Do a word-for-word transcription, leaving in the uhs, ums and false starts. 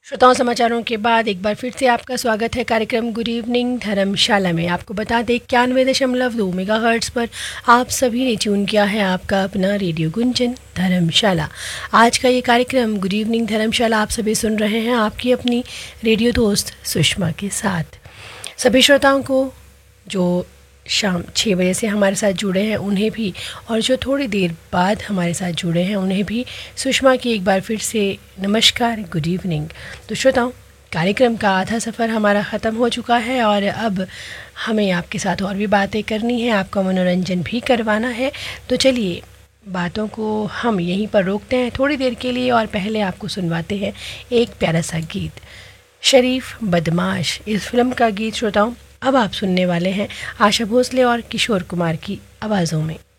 श्रोताओं, समाचारों के बाद एक बार फिर से आपका स्वागत है कार्यक्रम गुड इवनिंग धर्मशाला में। आपको बता दें इक्यानवे दशमलव दो मेगा हर्ट्स पर आप सभी ने ट्यून किया है आपका अपना रेडियो गुंजन धर्मशाला। आज का ये कार्यक्रम गुड इवनिंग धर्मशाला आप सभी सुन रहे हैं आपकी अपनी रेडियो दोस्त सुषमा के साथ। सभी श्रोताओं को जो शाम छः बजे से हमारे साथ जुड़े हैं उन्हें भी, और जो थोड़ी देर बाद हमारे साथ जुड़े हैं उन्हें भी सुषमा की एक बार फिर से नमस्कार, गुड इवनिंग। तो श्रोताओं, कार्यक्रम का आधा सफ़र हमारा ख़त्म हो चुका है और अब हमें आपके साथ और भी बातें करनी है, आपका मनोरंजन भी करवाना है। तो चलिए बातों को हम यहीं पर रोकते हैं थोड़ी देर के लिए और पहले आपको सुनवाते हैं एक प्यारा सा गीत। शरीफ बदमाश इस फिल्म का गीत श्रोताओं अब आप सुनने वाले हैं आशा भोसले और किशोर कुमार की आवाज़ों में।